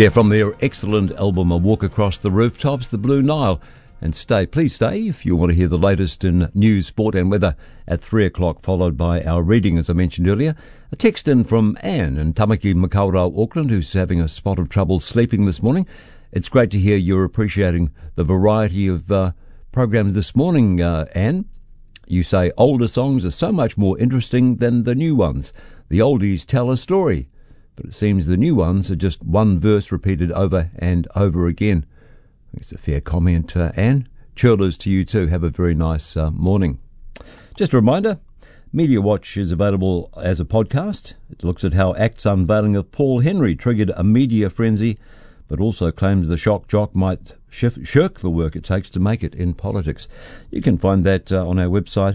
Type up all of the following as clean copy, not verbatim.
Yeah, from their excellent album A Walk Across the Rooftops, The Blue Nile. And please stay if you want to hear the latest in news, sport and weather at 3 o'clock, followed by our reading, as I mentioned earlier. A text in from Anne in Tamaki, Makaurau, Auckland, who's having a spot of trouble sleeping this morning. It's great to hear you're appreciating the variety of programs this morning, Anne. You say older songs are so much more interesting than the new ones. The oldies tell a story, but it seems the new ones are just one verse repeated over and over again. It's a fair comment, Anne. Churlers to you too. Have a very nice morning. Just a reminder, Media Watch is available as a podcast. It looks at how ACT's unveiling of Paul Henry triggered a media frenzy, but also claims the shock jock might shirk the work it takes to make it in politics. You can find that on our website,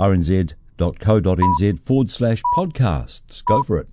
rnz.co.nz/podcasts. Go for it.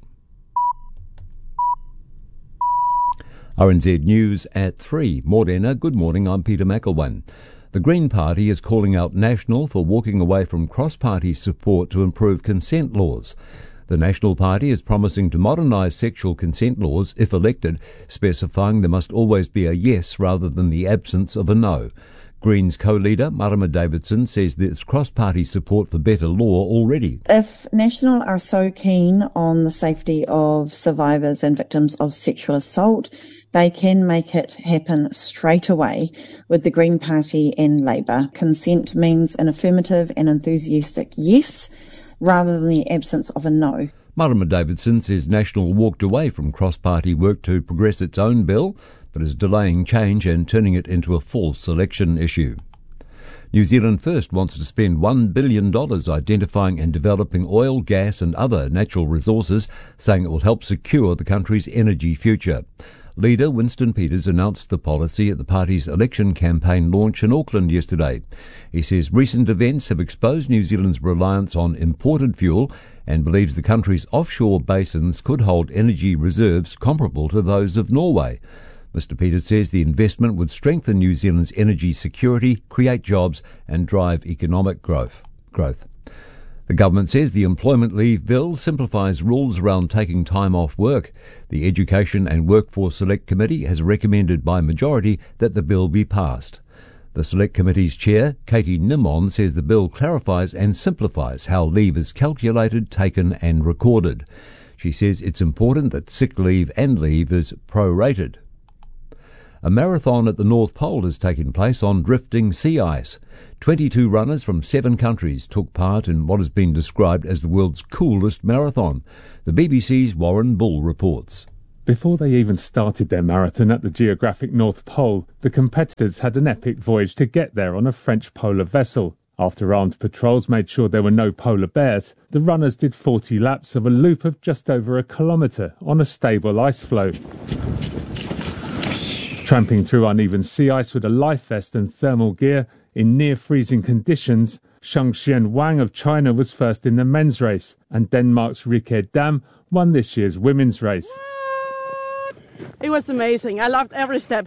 RNZ News at 3. Morena, good morning, I'm Peter McElwain. The Green Party is calling out National for walking away from cross-party support to improve consent laws. The National Party is promising to modernise sexual consent laws if elected, specifying there must always be a yes rather than the absence of a no. Greens co-leader Marama Davidson says there's cross-party support for better law already. If National are so keen on the safety of survivors and victims of sexual assault, they can make it happen straight away with the Green Party and Labour. Consent means an affirmative and enthusiastic yes, rather than the absence of a no. Marama Davidson says National walked away from cross-party work to progress its own bill, but is delaying change and turning it into a false election issue. New Zealand First wants to spend $1 billion identifying and developing oil, gas and other natural resources, saying it will help secure the country's energy future. Leader Winston Peters announced the policy at the party's election campaign launch in Auckland yesterday. He says recent events have exposed New Zealand's reliance on imported fuel and believes the country's offshore basins could hold energy reserves comparable to those of Norway. Mr. Peters says the investment would strengthen New Zealand's energy security, create jobs and drive economic growth. The government says the Employment Leave Bill simplifies rules around taking time off work. The Education and Workforce Select Committee has recommended by majority that the bill be passed. The Select Committee's chair, Katie Nimon, says the bill clarifies and simplifies how leave is calculated, taken and recorded. She says it's important that sick leave and leave is prorated. A marathon at the North Pole has taken place on drifting sea ice. 22 runners from 7 countries took part in what has been described as the world's coolest marathon. The BBC's Warren Bull reports. Before they even started their marathon at the geographic North Pole, the competitors had an epic voyage to get there on a French polar vessel. After armed patrols made sure there were no polar bears, the runners did 40 laps of a loop of just over a kilometre on a stable ice floe. Tramping through uneven sea ice with a life vest and thermal gear in near-freezing conditions, Shangxian Wang of China was first in the men's race, and Denmark's Rikke Dam won this year's women's race. It was amazing. I loved every step.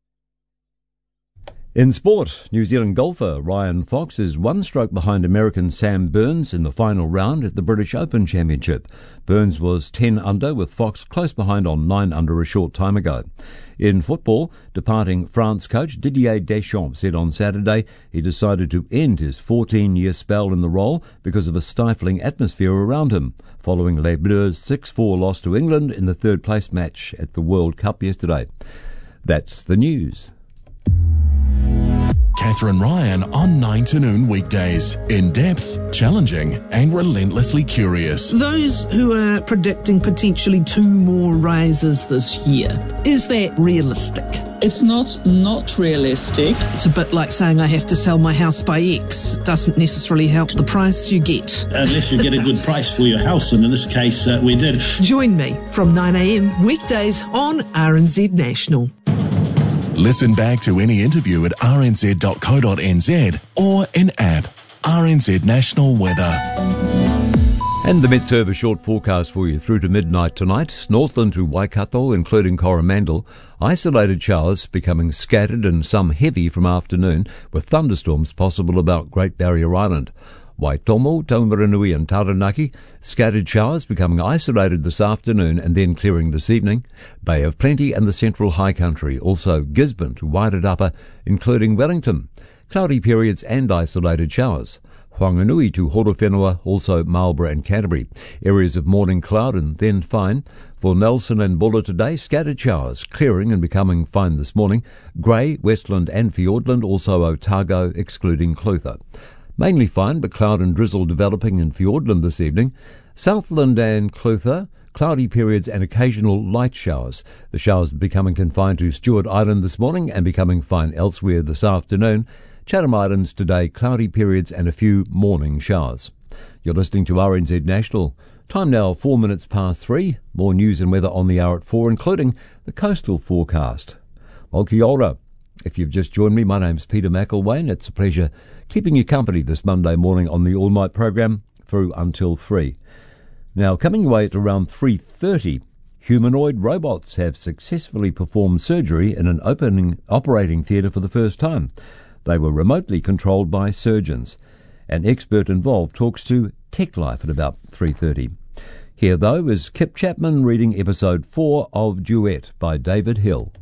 In sport, New Zealand golfer Ryan Fox is one stroke behind American Sam Burns in the final round at the British Open Championship. Burns was 10 under, with Fox close behind on 9 under a short time ago. In football, departing France coach Didier Deschamps said on Saturday he decided to end his 14-year spell in the role because of a stifling atmosphere around him, following Les Bleus' 6-4 loss to England in the third-place match at the World Cup yesterday. That's the news. Catherine Ryan on 9 to noon weekdays. In depth, challenging and relentlessly curious. Those who are predicting potentially 2 more rises this year, is that realistic? It's not realistic. It's a bit like saying I have to sell my house by X. It doesn't necessarily help the price you get. Unless you get a good price for your house, and in this case we did. Join me from 9 a.m. weekdays on RNZ National. Listen back to any interview at rnz.co.nz or in app. RNZ National Weather. And the Met Service short forecast for you through to midnight tonight. Northland to Waikato, including Coromandel. Isolated showers becoming scattered and some heavy from afternoon, with thunderstorms possible about Great Barrier Island. Waitomo, Taumaranui and Taranaki, scattered showers becoming isolated this afternoon and then clearing this evening. Bay of Plenty and the Central High Country, also Gisborne to Wairatapa, including Wellington. Cloudy periods and isolated showers. Whanganui to Horowhenua, also Marlborough and Canterbury. Areas of morning cloud and then fine. For Nelson and Buller today, scattered showers, clearing and becoming fine this morning. Grey, Westland and Fiordland, also Otago, excluding Clutha. Mainly fine, but cloud and drizzle developing in Fiordland this evening. Southland and Clutha, cloudy periods and occasional light showers. The showers becoming confined to Stewart Island this morning and becoming fine elsewhere this afternoon. Chatham Islands today, cloudy periods and a few morning showers. You're listening to RNZ National. Time now 4 minutes past 3. More news and weather on the hour at 4, including the coastal forecast. Well, kia ora. If you've just joined me, my name's Peter McElwain. It's a pleasure keeping you company this Monday morning on the All Night program through until 3. Now, coming away at around 3:30, humanoid robots have successfulully performed surgery in an operating theatre for the first time. They were remotely controlled by surgeons. An expert involved talks to Tech Life at about 3:30. Here, though, is Kip Chapman reading episode 4 of Duet by David Hill.